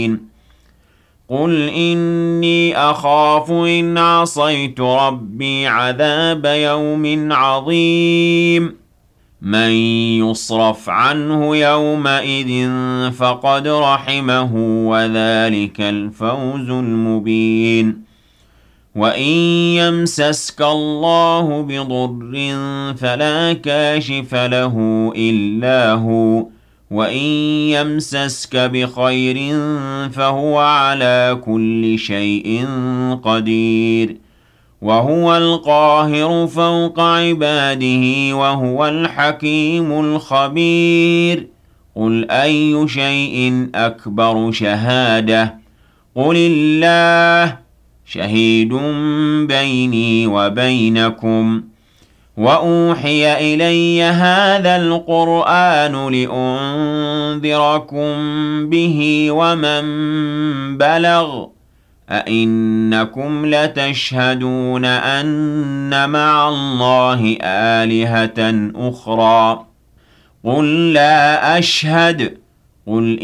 قل إني أخاف إن عصيت ربي عذاب يوم عظيم من يصرف عنه يومئذ فقد رحمه وذلك الفوز المبين وإن يمسسك الله بضر فلا كاشف له إلا هو وإن يمسسك بخير فهو على كل شيء قدير وهو القاهر فوق عباده وهو الحكيم الخبير قل أي شيء أكبر شهادة قل الله شهيد بيني وبينكم وأوحي إلي هذا القرآن لأنذركم به ومن بلغ أئنكم لتشهدون أن مع الله آلهة أخرى قل لا أشهد قل